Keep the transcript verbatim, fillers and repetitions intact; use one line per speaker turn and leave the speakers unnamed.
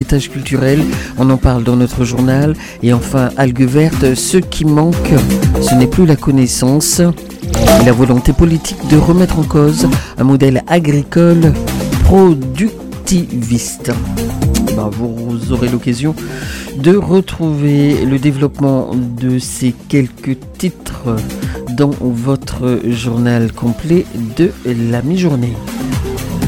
héritage culturel, on en parle dans notre journal. Et enfin, algues vertes, ce qui manque, ce n'est plus la connaissance, mais la volonté politique de remettre en cause un modèle agricole productiviste. Ben, vous aurez l'occasion de retrouver le développement de ces quelques titres dans votre journal complet de la mi-journée.